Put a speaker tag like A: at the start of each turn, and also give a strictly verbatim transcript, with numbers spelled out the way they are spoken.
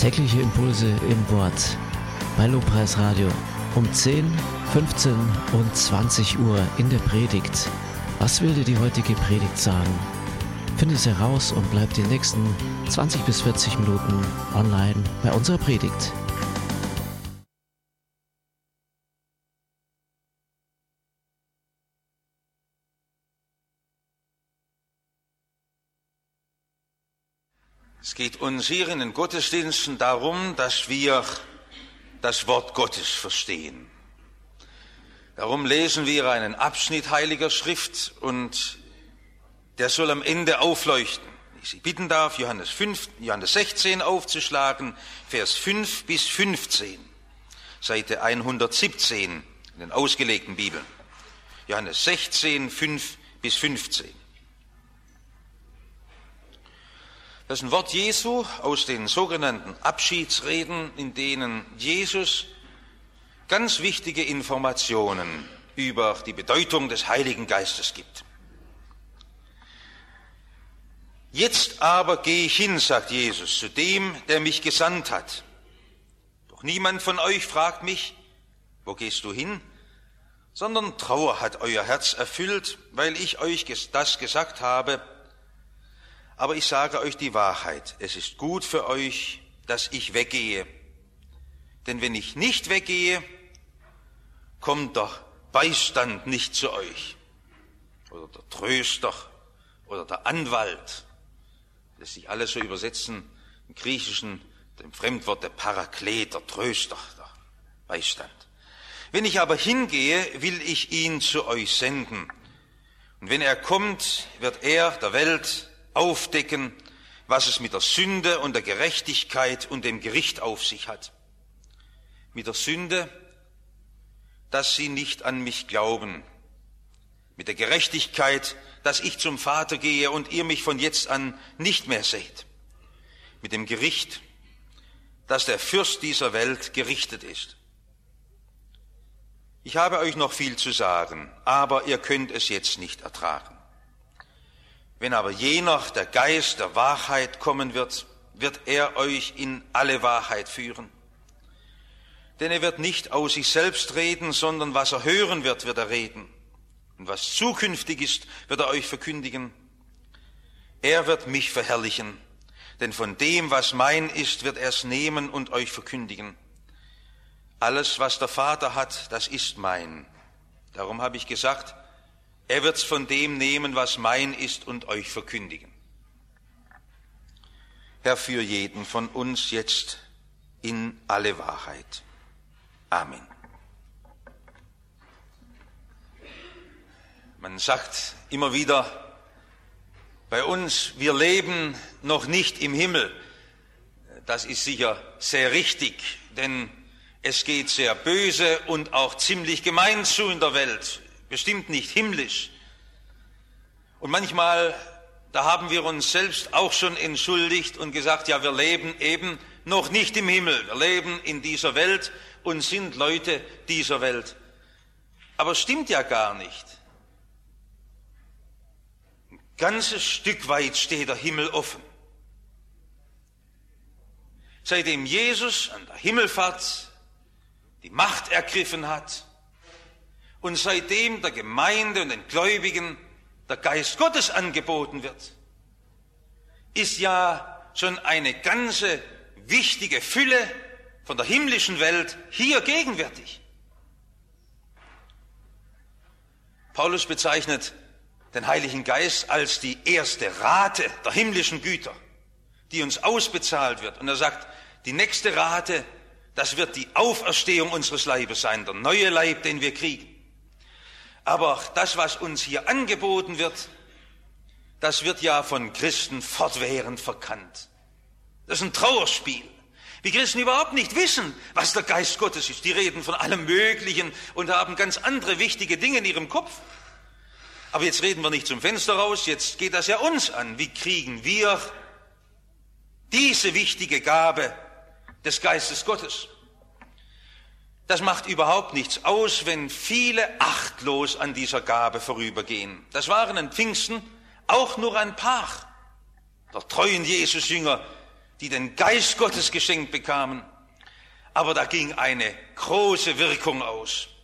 A: Tägliche Impulse im Wort bei Lobpreis Radio um zehn, fünfzehn und zwanzig Uhr in der Predigt. Was will dir die heutige Predigt sagen? Finde es heraus und bleib die nächsten zwanzig bis vierzig Minuten online bei unserer Predigt.
B: Es geht uns hier in den Gottesdiensten darum, dass wir das Wort Gottes verstehen. Darum lesen wir einen Abschnitt Heiliger Schrift und der soll am Ende aufleuchten. Ich Sie bitten darf, Johannes fünf, Johannes sechzehn aufzuschlagen, Vers fünf bis fünfzehn, Seite hundertsiebzehn in den ausgelegten Bibeln. Johannes sechzehn, fünf bis fünfzehn. Das ist ein Wort Jesu aus den sogenannten Abschiedsreden, in denen Jesus ganz wichtige Informationen über die Bedeutung des Heiligen Geistes gibt. Jetzt aber gehe ich hin, sagt Jesus, zu dem, der mich gesandt hat. Doch niemand von euch fragt mich, wo gehst du hin? Sondern Trauer hat euer Herz erfüllt, weil ich euch das gesagt habe. Aber ich sage euch die Wahrheit, es ist gut für euch, dass ich weggehe. Denn wenn ich nicht weggehe, kommt der Beistand nicht zu euch. Oder der Tröster oder der Anwalt. Das lässt sich alles so übersetzen, im Griechischen, dem Fremdwort der Paraklet, der Tröster, der Beistand. Wenn ich aber hingehe, will ich ihn zu euch senden. Und wenn er kommt, wird er der Welt aufdecken, was es mit der Sünde und der Gerechtigkeit und dem Gericht auf sich hat. Mit der Sünde, dass sie nicht an mich glauben. Mit der Gerechtigkeit, dass ich zum Vater gehe und ihr mich von jetzt an nicht mehr seht. Mit dem Gericht, dass der Fürst dieser Welt gerichtet ist. Ich habe euch noch viel zu sagen, aber ihr könnt es jetzt nicht ertragen. Wenn aber jener, der Geist der Wahrheit kommen wird, wird er euch in alle Wahrheit führen. Denn er wird nicht aus sich selbst reden, sondern was er hören wird, wird er reden. Und was zukünftig ist, wird er euch verkündigen. Er wird mich verherrlichen, denn von dem, was mein ist, wird er es nehmen und euch verkündigen. Alles, was der Vater hat, das ist mein. Darum habe ich gesagt, er wird's von dem nehmen, was mein ist, und euch verkündigen. Herr, führ jeden von uns jetzt in alle Wahrheit. Amen. Man sagt immer wieder bei uns, wir leben noch nicht im Himmel. Das ist sicher sehr richtig, denn es geht sehr böse und auch ziemlich gemein zu in der Welt. Bestimmt nicht himmlisch. Und manchmal, da haben wir uns selbst auch schon entschuldigt und gesagt, ja, wir leben eben noch nicht im Himmel. Wir leben in dieser Welt und sind Leute dieser Welt. Aber stimmt ja gar nicht. Ein ganzes Stück weit steht der Himmel offen. Seitdem Jesus an der Himmelfahrt die Macht ergriffen hat, und seitdem der Gemeinde und den Gläubigen der Geist Gottes angeboten wird, ist ja schon eine ganze wichtige Fülle von der himmlischen Welt hier gegenwärtig. Paulus bezeichnet den Heiligen Geist als die erste Rate der himmlischen Güter, die uns ausbezahlt wird. Und er sagt, die nächste Rate, das wird die Auferstehung unseres Leibes sein, der neue Leib, den wir kriegen. Aber das, was uns hier angeboten wird, das wird ja von Christen fortwährend verkannt. Das ist ein Trauerspiel. Wie Christen überhaupt nicht wissen, was der Geist Gottes ist. Die reden von allem Möglichen und haben ganz andere wichtige Dinge in ihrem Kopf. Aber jetzt reden wir nicht zum Fenster raus, jetzt geht das ja uns an. Wie kriegen wir diese wichtige Gabe des Geistes Gottes? Das macht überhaupt nichts aus, wenn viele achtlos an dieser Gabe vorübergehen. Das waren an Pfingsten auch nur ein paar der treuen Jesus-Jünger, die den Geist Gottes geschenkt bekamen. Aber da ging eine große Wirkung aus.